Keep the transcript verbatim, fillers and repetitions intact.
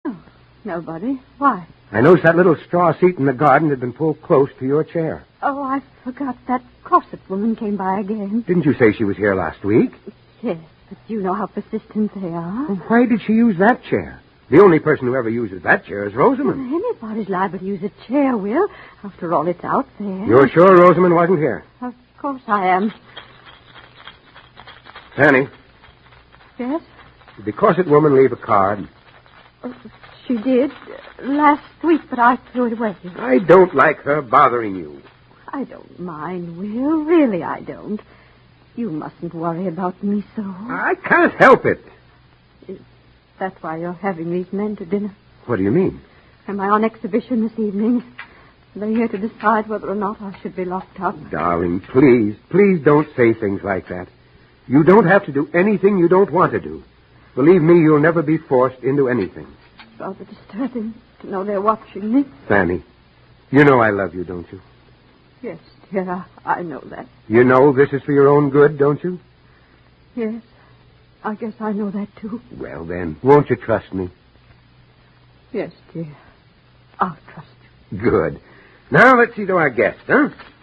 Oh, nobody. Why? I noticed that little straw seat in the garden had been pulled close to your chair. Oh, I forgot that corset woman came by again. Didn't you say she was here last week? Yes, but you know how persistent they are. Well, why did she use that chair? The only person who ever uses that chair is Rosamond. Well, anybody's liable to use a chair, Will. After all, it's out there. You're sure Rosamond wasn't here? Of course I am. Fanny, Yes? did the corset woman leave a card? Oh, she did uh, last week, but I threw it away. I don't like her bothering you. I don't mind, Will. Really, I don't. You mustn't worry about me so. I can't help it. That's why you're having these men to dinner. What do you mean? Am I on exhibition this evening? They're here to decide whether or not I should be locked up. Darling, please, please don't say things like that. You don't have to do anything you don't want to do. Believe me, you'll never be forced into anything. It's rather disturbing to know they're watching me. Fanny, you know I love you, don't you? Yes, dear, I, I know that. You know this is for your own good, don't you? Yes, I guess I know that, too. Well, then, won't you trust me? Yes, dear. I'll trust you. Good. Now let's see to our guest, huh?